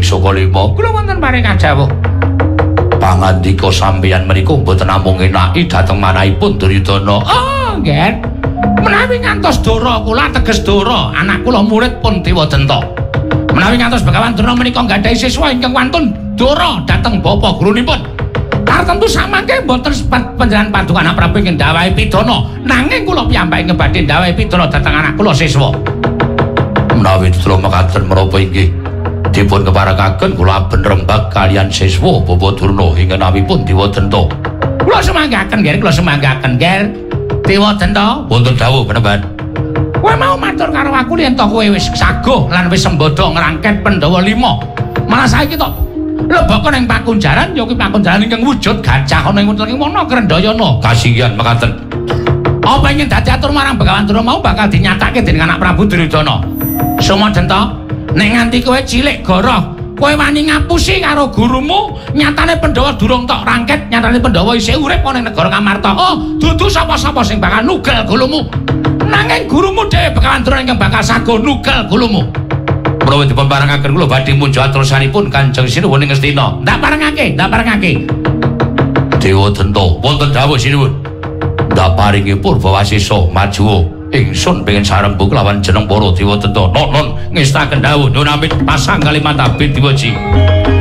Sukalima. Kula wonten paring kadhawuh. Pangandika sampeyan menika mboten namung enaki dhateng manahipun Duryudana. Oh, nggih. Menawi ngantos Dara kula teges Dara, anak kula murid pun Dewadenta. Menawi ngantos Begawan Durna menika nggadahi siswa ingkang wantun Dara dhateng bapa gurunipun. Tartemtu samangke mboten sepat panjenengan paduka anak Prabu ingkang ndawahi pidana, nanging kula piyambake badhe ndawahi pidana dhateng anak kula siswa. Menawi kula mekaten menapa inggih dipun keparakaken kula benrembag kalian siswa Bapa Durna ing namipun Dewadenta. Kula semanggaken nggih, kula semanggaken nggih. Dewadenta, wonten dawuh penemban. Kowe mau matur karo aku yen to kowe wis saguh lan wis sembada ngrangket Pandhawa 5. Malah saiki to lebokon ing Pakunjaran ya kuwi Pakunjaran ingkang wujud gajah ana ing wonten ing wana Krendayana. Kasihan mekaten. Apa ingin dadi atur marang Begawan Durna mau bakal dinyatake dening anak Prabu Duryudana. Sumadenta, nek nganti kowe cilik goroh, kowe wani ngapusi karo gurumu, nyatane Pandhawa durung tok rangket, nyatane Pandhawa isih urip ana ing negara Ngamarta. Oh, dudu sapa-sapa sing bakal nugel gulumu. Nanging gurumu dhewe Begawan Durna ingkang bakal saguh nugel gulumu. Menawi dipun parengaken kula badhe munjuk atursanipun Kanjeng Sinuwun ing Ngastina. Ndak parengake. Dewadenta, wonten dawuh sinuwun. Ndak paringi Purbawasisa maju. Ingsun pengin sarembug lawan jeneng para Dewadenta. Non ngestaken dawuh nyun amit pasang kalimat abid diwaji.